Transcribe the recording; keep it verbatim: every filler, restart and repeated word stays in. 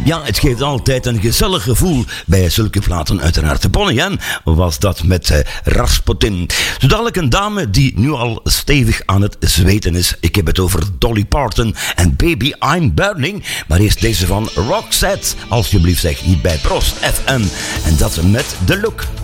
Ja, het geeft altijd een gezellig gevoel bij zulke platen. Uiteraard Bonnie M was dat met uh, Rasputin. Zo dadelijk een dame die nu al stevig aan het zweten is. Ik heb het over Dolly Parton en Baby I'm Burning. Maar eerst deze van Roxette. Alsjeblieft zeg, niet bij Prost F M. En dat met The Look.